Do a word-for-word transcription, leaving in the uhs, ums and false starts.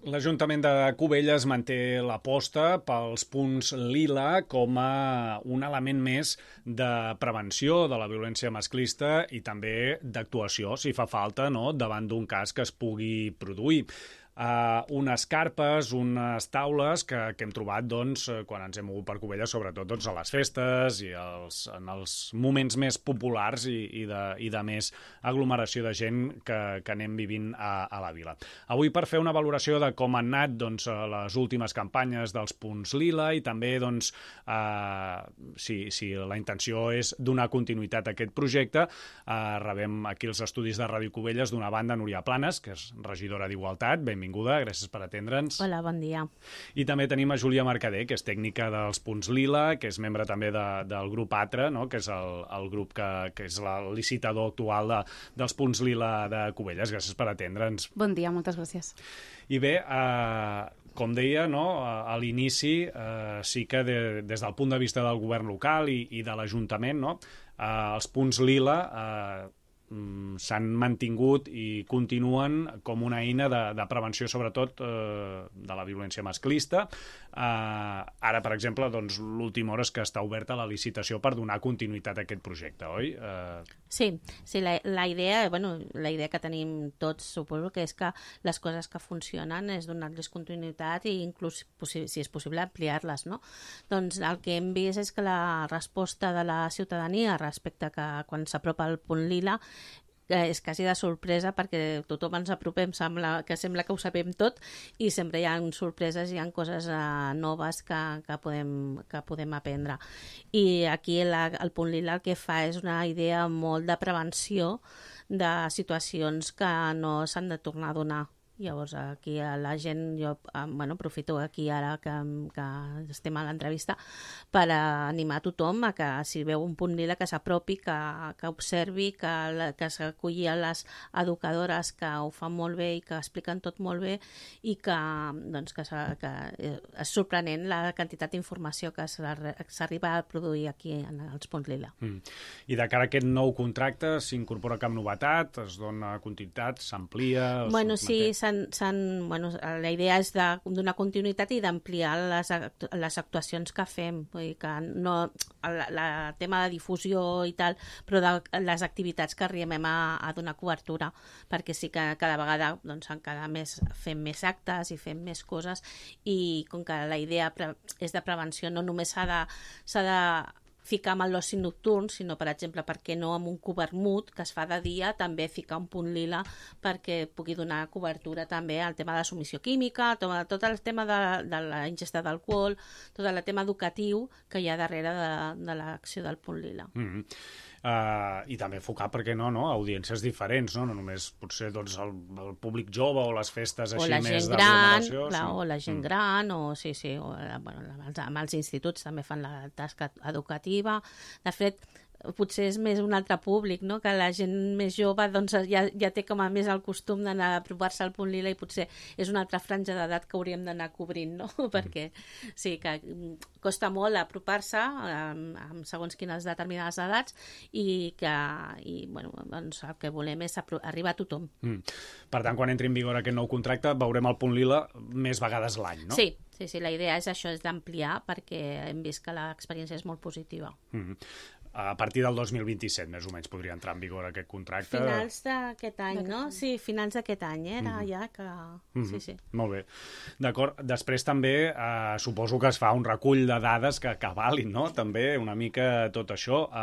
L'Ajuntament de Cubelles manté l'aposta pels punts lila com a un element més de prevenció de la violència masclista i també d'actuació, si fa falta, no?, davant d'un cas que es pugui produir. Uh, unes carpes, unes taules que, que hem trobat doncs, quan ens hem mogut per Cubelles, sobretot doncs, a les festes i els, en els moments més populars i, i, de, i de més aglomeració de gent que, que anem vivint a, a la vila. Avui, per fer una valoració de com han anat doncs, les últimes campanyes dels punts lila i també doncs, uh, si, si la intenció és donar continuïtat a aquest projecte, uh, rebem aquí els estudis de Ràdio Cubelles d'una banda Núria Planes, que és regidora d'Igualtat. Benvinguda. Benvinguda, gràcies per atendre'ns. Hola, bon dia. I també tenim a Júlia Mercader, que és tècnica dels punts lila, que és membre també de, del grup ATRA, no?, que és el, el grup que, que és el licitador actual de, dels punts lila de Cubelles. Gràcies per atendre'ns. Bon dia, moltes gràcies. I bé, eh, com deia, no, a l'inici eh, sí que de, des del punt de vista del govern local i, i de l'Ajuntament, no, eh, els punts lila eh, s'han mantingut i continuen com una eina de, de prevenció, sobretot, eh, de la violència masclista. Eh, ara, per exemple, doncs, l'última hora és que està oberta la licitació per donar continuïtat a aquest projecte, oi? Eh... Sí, sí, la, la idea, bueno, la idea que tenim tots, suposo, que és que les coses que funcionen és donar-les continuïtat i inclús, si és possible, ampliar-les, no? Doncs el que hem vist és que la resposta de la ciutadania respecte que quan s'apropa al punt lila és quasi de sorpresa, perquè tothom ens apropem, sembla, que sembla que ho sabem tot, i sempre hi ha sorpreses, hi ha coses uh, noves que, que, podem, que podem aprendre. I aquí la, el punt lila el que fa és una idea molt de prevenció de situacions que no s'han de tornar a donar. Llavors, aquí a la gent, jo bueno, aprofito aquí ara que, que estem a l'entrevista per animar a tothom a que si veu un punt lila que s'apropi, que, que observi, que, que s'aculli a les educadores que ho fan molt bé i que expliquen tot molt bé i que, doncs, que, que és sorprenent la quantitat d'informació que s'arriba a produir aquí en els punts lila. Mm. I de cara a aquest nou contracte s'incorpora cap novetat, es dona continuïtat, s'amplia? Bueno, sí, s'han, s'han, bueno, la idea és de donar continuïtat i d'ampliar les, les actuacions que fem. Vull dir que no, el, el tema de difusió i tal, però de les activitats que arribem a, a donar cobertura, perquè sí que cada vegada doncs, cada mes fem més actes i fem més coses, i com que la idea és de prevenció, no només s'ha de, s'ha de ficar amb l'oci nocturn, sinó, per exemple, per què no amb un cobert mut que es fa de dia, també ficar un punt lila perquè pugui donar cobertura també al tema de la submissió química, tot, tot el tema de, de la ingesta d'alcohol, tot el tema educatiu que hi ha darrere de, de l'acció del punt lila. Mm-hmm. Uh, i també enfocar, per què no, no, audiències diferents, no, no només potser doncs, el, el públic jove o les festes així més d'aglomeració. Sí. O la gent gran, o sí, sí, o la, bueno, amb els instituts també fan la tasca educativa. De fet, potser és més un altre públic, no? Que la gent més jove doncs, ja, ja té com a més el costum d'anar a apropar-se al punt lila i potser és una altra franja d'edat que hauríem d'anar cobrint, no? Mm. Perquè sí, que costa molt apropar-se amb, amb segons quines determinades edats i que i, bueno, doncs el que volem és arribar a tothom. Mm. Per tant, quan entri en vigor aquest nou contracte veurem el punt lila més vegades l'any, no? Sí. Sí, sí, la idea és això, és d'ampliar, perquè hem vist que l'experiència és molt positiva. Mm-hmm. A partir del dos mil vint-i-set, més o menys, podria entrar en vigor aquest contracte. Finals d'aquest any, no? Sí, finals d'aquest any, eh? Era mm-hmm. ja que... Mm-hmm. Sí, sí. Molt bé. D'acord. Després també eh, suposo que es fa un recull de dades que, que valin, no? També una mica tot això. Eh,